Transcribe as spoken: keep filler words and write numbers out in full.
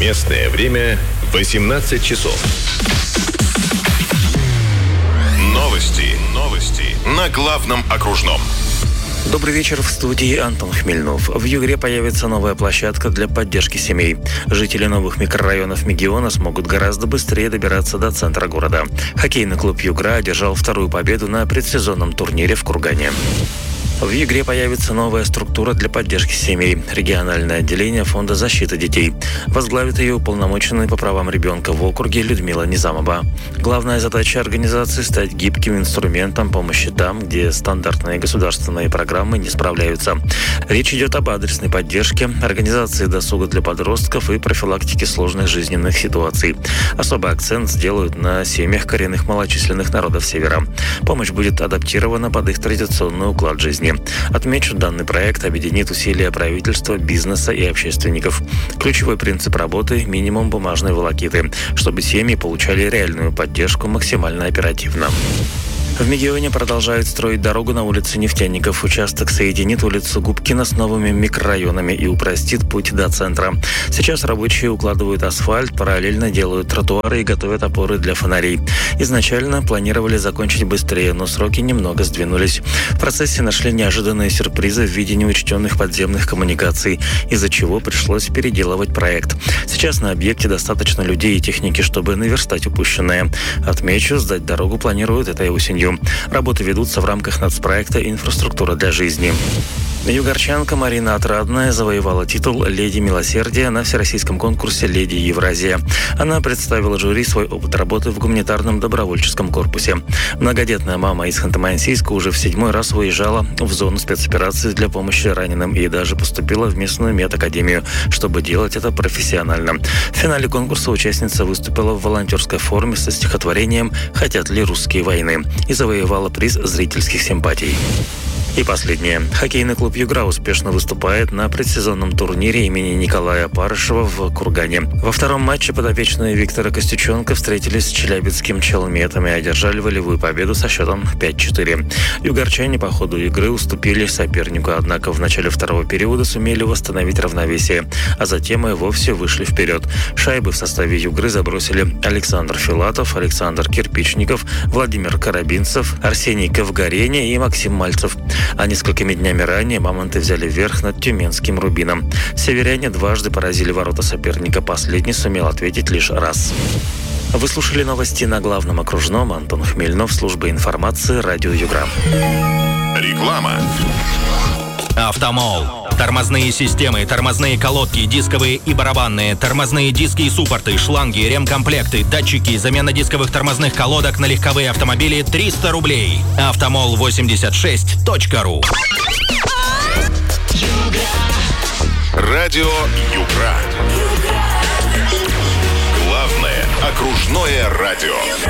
Местное время восемнадцать часов. Новости. Новости на главном окружном. Добрый вечер, в студии Антон Хмельнов. В Югре появится новая площадка для поддержки семей. Жители новых микрорайонов Мегиона смогут гораздо быстрее добираться до центра города. Хоккейный клуб «Югра» одержал вторую победу на предсезонном турнире в Кургане. В Югре появится новая структура для поддержки семей – региональное отделение Фонда защиты детей. Возглавит ее уполномоченный по правам ребенка в округе Людмила Низамова. Главная задача организации – стать гибким инструментом помощи там, где стандартные государственные программы не справляются. Речь идет об адресной поддержке, организации досуга для подростков и профилактике сложных жизненных ситуаций. Особый акцент сделают на семьях коренных малочисленных народов Севера. Помощь будет адаптирована под их традиционный уклад жизни. Отмечу, данный проект объединит усилия правительства, бизнеса и общественников. Ключевой принцип работы – минимум бумажной волокиты, чтобы семьи получали реальную поддержку максимально оперативно. В Мегионе продолжают строить дорогу на улице Нефтяников. Участок соединит улицу Губкина с новыми микрорайонами и упростит путь до центра. Сейчас рабочие укладывают асфальт, параллельно делают тротуары и готовят опоры для фонарей. Изначально планировали закончить быстрее, но сроки немного сдвинулись. В процессе нашли неожиданные сюрпризы в виде неучтенных подземных коммуникаций, из-за чего пришлось переделывать проект. Сейчас на объекте достаточно людей и техники, чтобы наверстать упущенное. Отмечу, сдать дорогу планируют этой осенью. Работы ведутся в рамках нацпроекта «Инфраструктура для жизни». Югорчанка Марина Отрадная завоевала титул «Леди Милосердия» на всероссийском конкурсе «Леди Евразия». Она представила жюри свой опыт работы в гуманитарном добровольческом корпусе. Многодетная мама из Ханты-Мансийска уже в седьмой раз выезжала в зону спецоперации для помощи раненым и даже поступила в местную медакадемию, чтобы делать это профессионально. В финале конкурса участница выступила в волонтерской форме со стихотворением «Хотят ли русские войны» и завоевала приз зрительских симпатий. И последнее. Хоккейный клуб «Югра» успешно выступает на предсезонном турнире имени Николая Парышева в Кургане. Во втором матче подопечные Виктора Костюченко встретились с челябинским «Челметом» и одержали волевую победу со счетом пять-четыре. Югорчане по ходу игры уступили сопернику, однако в начале второго периода сумели восстановить равновесие, а затем и вовсе вышли вперед. Шайбы в составе «Югры» забросили Александр Филатов, Александр Кирпичников, Владимир Карабинцев, Арсений Ковгореня и Максим Мальцев. А несколькими днями ранее «Мамонты» взяли верх над тюменским «Рубином». Северяне дважды поразили ворота соперника. Последний сумел ответить лишь раз. Вы слушали новости на главном окружном. Антон Хмельнов, служба информации, радио «Югра». Реклама. Автомол. Тормозные системы, тормозные колодки, дисковые и барабанные, тормозные диски и суппорты, шланги, ремкомплекты, датчики, замена дисковых тормозных колодок на легковые автомобили триста рублей. автомол восемьдесят шесть точка ру. Радио «Югра». Главное окружное радио.